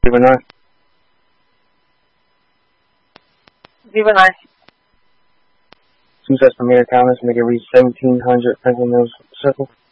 Viva 9. Viva 9. Success from Mayor Thomas, make it reach 1700 Franklin Mills Circle.